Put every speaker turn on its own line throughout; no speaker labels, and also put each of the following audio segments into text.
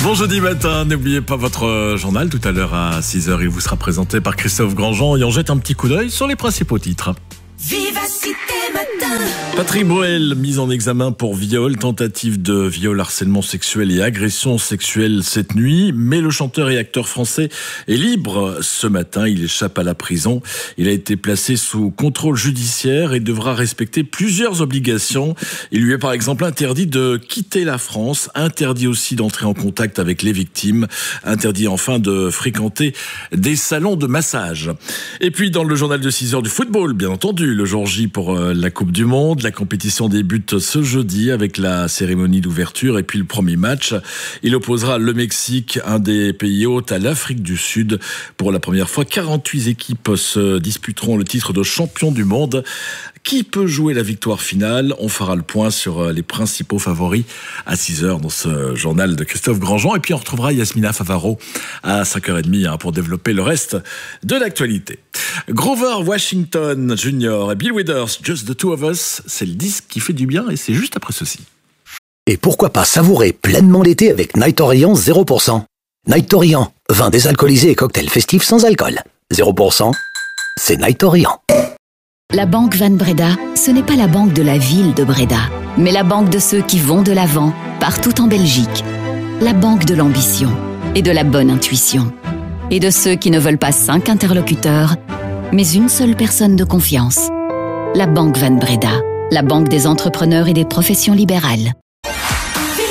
Bon jeudi matin, n'oubliez pas votre journal tout à l'heure à 6h. Il vous sera présenté par Christophe Grandjean et on jette un petit coup d'œil sur les principaux titres.
Vivacité matin.
Patrick Bruel, mis en examen pour viol, tentative de viol, harcèlement sexuel et agression sexuelle cette nuit. Mais le chanteur et acteur français est libre ce matin. Il échappe à la prison. Il a été placé sous contrôle judiciaire et devra respecter plusieurs obligations. Il lui est par exemple interdit de quitter la France, interdit aussi d'entrer en contact avec les victimes, interdit enfin de fréquenter des salons de massage. Et puis dans le journal de 6h du football, bien entendu, le jour J pour la Coupe du Monde. La compétition débute ce jeudi avec la cérémonie d'ouverture et puis le premier match. Il opposera le Mexique, un des pays hôtes, à l'Afrique du Sud. Pour la première fois, 48 équipes se disputeront le titre de champion du monde. Qui peut jouer la victoire finale? On fera le point sur les principaux favoris à 6h dans ce journal de Christophe Grandjean. Et puis on retrouvera Yasmina Favaro à 5h30 pour développer le reste de l'actualité. Grover Washington Jr. et Bill Withers, Just the Two of Us, c'est le disque qui fait du bien et c'est juste après ceci.
Et pourquoi pas savourer pleinement l'été avec Night Orient 0%. Night Orient, vin désalcoolisé et cocktail festif sans alcool. 0%, c'est Night Orient.
La Banque Van Breda, ce n'est pas la banque de la ville de Breda, mais la banque de ceux qui vont de l'avant, partout en Belgique. La banque de l'ambition et de la bonne intuition. Et de ceux qui ne veulent pas 5 interlocuteurs, mais une seule personne de confiance. La Banque Van Breda, la banque des entrepreneurs et des professions libérales.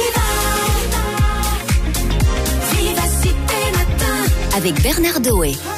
Vivacité matin.
Avec Bernard Doé.